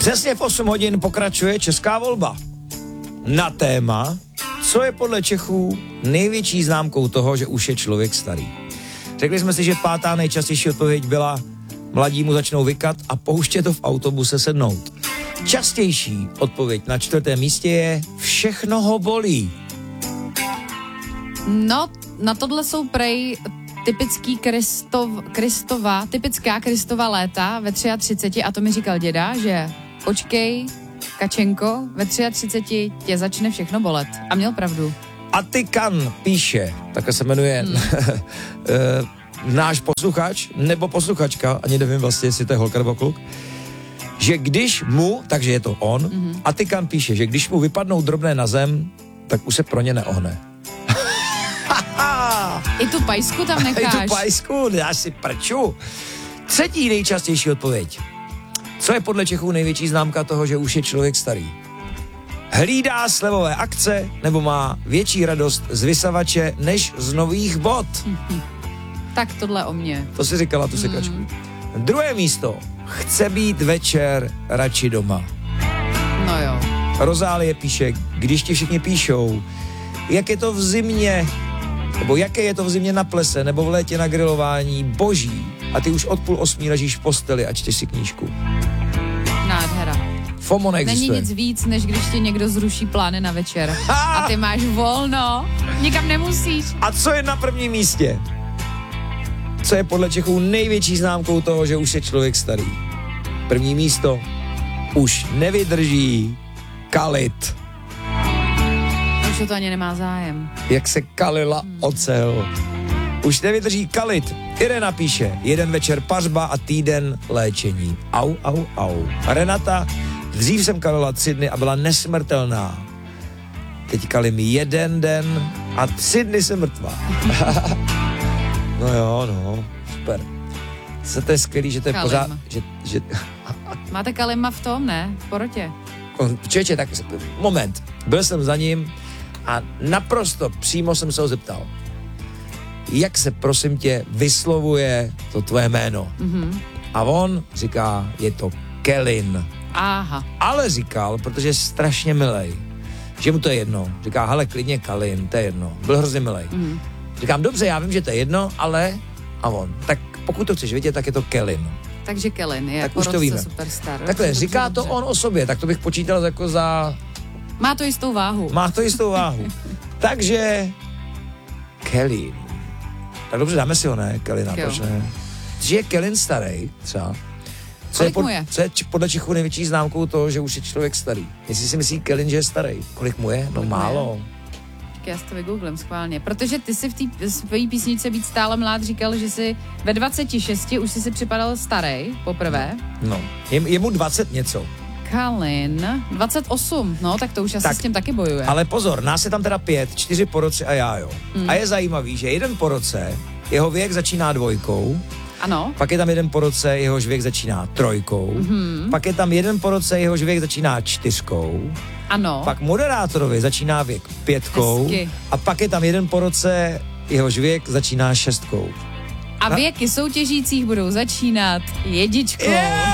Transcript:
Přesně v 8 hodin pokračuje Česká volba. Na téma, co je podle Čechů největší známkou toho, že už je člověk starý. Řekli jsme si, že 5. nejčastější odpověď byla: mladí mu začnou vykat a pouštět to v autobuse sednout. Častější odpověď na 4. místě je: všechno ho bolí. No, na tohle jsou prej typická Kristova léta ve 33, a to mi říkal děda, že počkej, Kačenko, ve 33 tě začne všechno bolet. A měl pravdu. Atikan píše, takhle se jmenuje náš posluchač, nebo posluchačka, ani nevím vlastně, jestli to je holka nebo kluk, že když mu, takže je to on, Atikan píše, že když mu vypadnou drobné na zem, tak už se pro ně neohne. I tu pajsku tam necháš. I tu pajsku, já si prču. 3. nejčastější odpověď. Co je podle Čechů největší známka toho, že už je člověk starý? Hlídá slevové akce nebo má větší radost z vysavače než z nových bot? Tak tohle o mě. To si říkala tu sekačku. 2. místo. Chce být večer radši doma. No jo. Rozálie píše, když ti všichni píšou, jak je to v zimě, nebo jaké je to v zimě na plese, nebo v létě na grilování, boží. A ty už od 7:30 ležíš v posteli a čteš si knížku. Nádhera. FOMO neexistuje. Není nic víc, než když ti někdo zruší plány na večer. A ty máš volno. Nikam nemusíš. A co je na 1. místě? Co je podle Čechů největší známkou toho, že už je člověk starý? 1. místo. Už nevydrží kalit. Už o to ani nemá zájem. Jak se kalila ocel. Už nevydrží kalit. Irena píše, 1 večer pařba a týden léčení. Au, au, au. Renata, dřív jsem kalila 3 dny a byla nesmrtelná. Teď kalím 1 den a 3 dny jsem mrtvá. No jo, no, super. To je skvělý, že to je Kalim. pořád... Že... Máte Kalima v tom, ne? V porotě. Čeče, tak moment. Byl jsem za ním a naprosto přímo jsem se ho zeptal. Jak se, prosím tě, vyslovuje to tvoje jméno? A on říká, je to Kelin. Aha. Ale říkal, protože je strašně milej, že mu to je jedno. Říká, hele, klidně Kalin, to je jedno. Byl hrozně milej. Říkám, dobře, já vím, že to je jedno, ale... A on, tak pokud to chceš vědět, tak je to Kelin. Takže Kelin je tak už to víme. Superstar. Takhle, říká to on o sobě, tak to bych počítal jako za... Má to jistou váhu. Má to jistou váhu. Takže Kelin. Tak dobře, dáme si ho, ne? Kelina, proč ne? Že je Kelin starý, třeba. Co je podle Čechů největší známkou toho, že už je člověk starý? Jestli si myslí Kelin, že je starý. Kolik mu je? No málo. Já si to vygooglím schválně. Protože ty si v té své písničce Být stále mlád říkal, že si ve 26 už si připadal starý poprvé. No, je mu 20 něco. Kalin, 28, no tak to už asi tak, s tím taky bojuje. Ale pozor, nás je tam teda 5, 4 po roce a já, jo. A je zajímavý, že 1 po roce, jeho věk začíná 2, ano. Pak je tam 1 po roce, jehož věk začíná 3, pak je tam 1 po roce, jehož věk začíná 4, ano. Pak moderátorovi začíná věk 5 a pak je tam 1 po roce, jehož věk začíná 6. A věky soutěžících budou začínat 1.